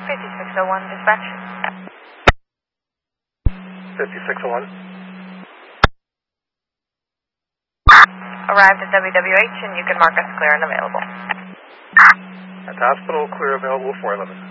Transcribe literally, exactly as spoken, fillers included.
fifty-six oh one, dispatch. fifty-six oh one. Arrived at W W H and you can mark us clear and available. At the hospital, clear available four eleven.